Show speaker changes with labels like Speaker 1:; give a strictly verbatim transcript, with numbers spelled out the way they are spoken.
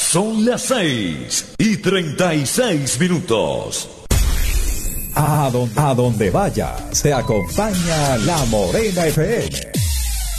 Speaker 1: Son las seis y treinta y seis minutos.
Speaker 2: A donde, a donde vaya, se acompaña La Morena F M.